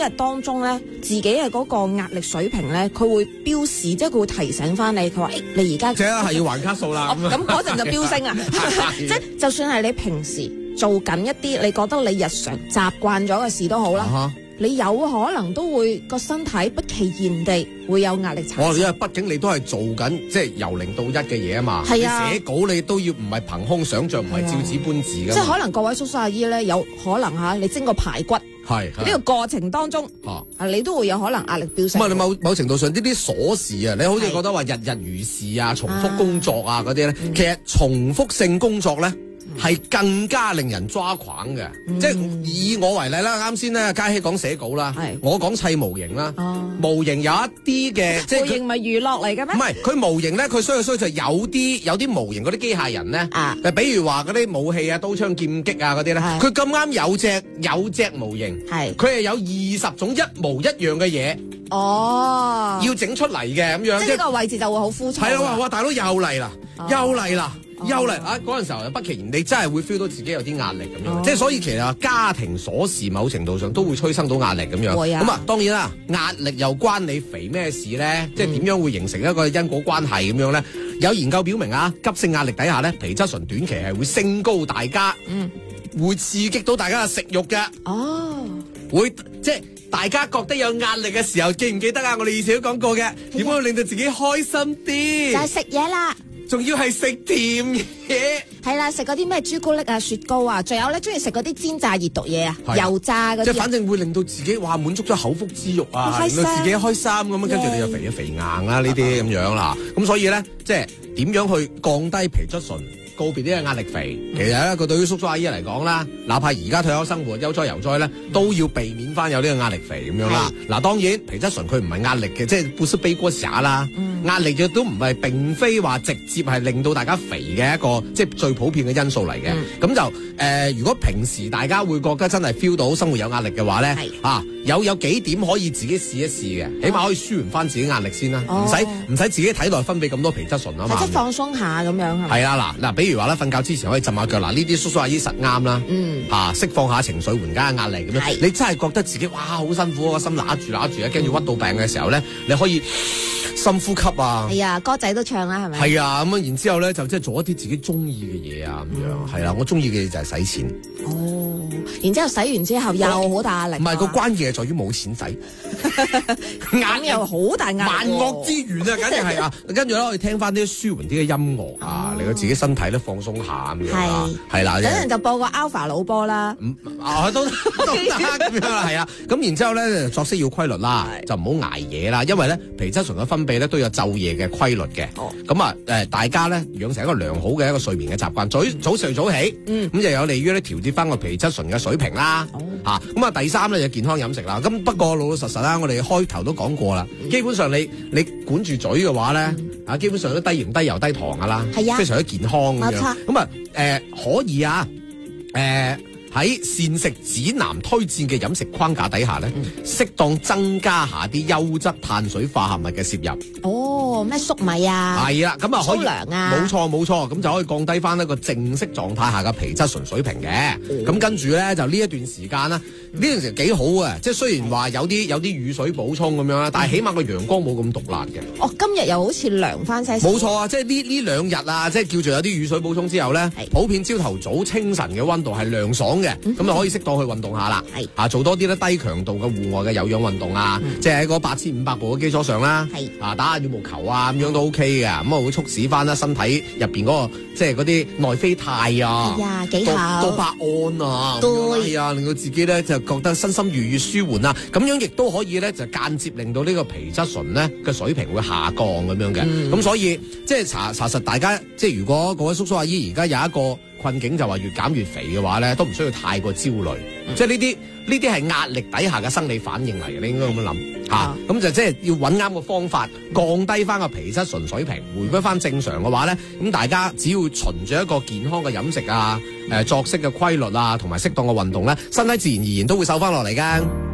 日當中咧，自己嘅嗰個壓力水平咧，佢會標示，即係佢會提醒翻你，佢話你而家即係要還卡數啦。 咁嗰陣就飆升啦。即係就算係你平時做緊一啲你覺得你日常習慣咗嘅事都好啦。你有可能都會個身體不其然地會有壓力產生。 因為畢竟你都係做緊即係由0到1嘅嘢啊嘛。係啊，你寫稿你都要唔係憑空想像，唔係照紙搬字㗎。 即係可能各位叔叔阿姨咧，有可能你蒸個排骨，呢個過程當中，你都會有可能壓力飆升。 咁啊，你某程度上呢啲瑣事啊，你好似覺得話日日如是啊，重複工作啊嗰啲咧，其實重複性工作咧，係更加令人抓狂嘅。即係以我為例啦，啱先咧嘉熙講寫稿啦，我講砌模型啦。模型有一啲嘅，即係模型咪娛樂嚟嘅咩？ 唔係，佢模型咧，佢衰就有啲模型嗰啲機械人咧，比如話嗰啲武器啊、刀槍劍戟啊嗰啲咧，佢咁啱有隻模型，佢係有20種一模一樣嘅嘢。要整出嚟嘅咁樣， 即係呢個位置就會好枯燥。 係啊，哇！大佬又嚟啦！嗰陣時候不其然，你真係會 feel 到自己有啲壓力咁樣。即係所以其實家庭瑣事某程度上都會催生到壓力咁樣。咁啊，當然啦，壓力又關你肥咩事咧？即係點樣會形成一個因果關係咁樣咧？有研究表明啊，急性壓力底下咧，皮質醇短期係會升高大家，會刺激到大家嘅食慾嘅。會即係大家覺得有壓力嘅時候，記唔記得啊？我哋以前都講過嘅，點樣令到自己開心啲？ 就係食嘢啦。 仲要係食甜嘢， 係啦，食嗰啲咩朱古力啊、雪糕啊，仲有咧中意食嗰啲煎炸熱毒嘢啊、油炸嗰啲。 即係反正會令到自己滿足咗口腹之欲啊，令到自己開心咁樣，跟住你就肥硬啦呢啲咁樣啦。咁所以咧，即係點樣去降低皮質醇？告別呢個壓力肥，其實咧佢對於叔叔阿姨嚟講啦，哪怕而家退休生活悠哉游哉咧，都要避免翻有呢個壓力肥咁樣啦。嗱，當然皮質醇佢唔係壓力嘅，即係不是背鍋痧啦。壓力亦都唔係並非話直接係令到大家肥嘅一個即係最普遍嘅因素嚟嘅。咁就如果平時大家會覺得真係 feel 到生活有壓力嘅話咧，有幾點可以自己試一試嘅，起碼可以舒緩翻自己壓力先啦，唔使自己體內分泌咁多皮質醇啊嘛。 即係放鬆下咁樣係啊， 嗱，比如話咧，瞓覺之前可以浸下腳，嗱呢啲叔叔阿姨實啱啦。釋放下情緒，緩解下壓力咁樣。你真係覺得自己哇好辛苦，個心揦住啊，跟住屈到病嘅時候咧，你可以深呼吸啊。係啊，歌仔都唱啦，係咪？係啊，咁樣然之後咧就即係做一啲自己中意嘅嘢啊，咁樣係啦。我中意嘅嘢就係使錢。 然之後洗完之後又好大壓力。唔係， 個關鍵係在於冇錢使， 眼又好大壓力。 萬惡之源啊，簡直係啊！跟住咧可以聽翻啲舒緩啲嘅音樂啊，令到自己身體咧放鬆下咁樣。係啦，等陣就播個 Alpha 老波啦。都得咁樣啦，係啊。咁然之後咧作息要規律啦，就唔好捱夜啦，因為咧皮質醇嘅分泌咧都有晝夜嘅規律嘅。咁啊大家咧養成一個良好嘅一個睡眠嘅習慣，早睡早起，咁就有利於咧調節翻個皮質醇嘅水平啦。咁啊第三咧就健康飲食啦。咁不過老老實實啦，我哋開頭都講過啦，基本上你管住嘴嘅話咧，基本上都低鹽低油低糖噶啦，非常之健康咁樣。咁啊可以啊喺膳食指南推薦嘅飲食框架底下咧，適當增加下啲優質碳水化合物嘅攝入。咩粟米啊？係啦，咁啊可以。粗糧啊？冇錯，咁就可以降低翻一個正式狀態下嘅皮質醇水平嘅。咁跟住咧就呢一段時間啦，呢段時間幾好啊！即係雖然話有啲雨水補充咁樣啦，但係起碼個陽光冇咁毒辣嘅。今日又好似涼翻些。冇錯啊！即係呢兩日啊，即係叫做有啲雨水補充之後咧，普遍朝頭早清晨嘅溫度係涼爽嘅，咁就可以適當去運動下啦。做多啲咧低強度嘅戶外嘅有氧運動啊，即係喺嗰8500步嘅基礎上啦，打下羽毛球啊咁樣都 OK 嘅，咁啊會促使翻啦身體入邊嗰個即係嗰啲內啡肽啊，多巴胺啊，令到自己咧就覺得身心愉悅舒緩啊，咁樣亦都可以咧就間接令到呢個皮質醇咧嘅水平會下降咁樣嘅。咁所以即係查實大家即係如果各位叔叔阿姨而家有一個困境就話越減越肥嘅話咧，都唔需要太過焦慮。即係呢啲係壓力底下嘅生理反應嚟嘅，你應該咁樣諗嚇。咁就即係要揾啱個方法，降低翻個皮質醇水平，回歸翻正常嘅話咧，咁大家只要循住一個健康嘅飲食啊、作息嘅規律啊，同埋適當嘅運動咧，身體自然而然都會瘦翻落嚟㗎。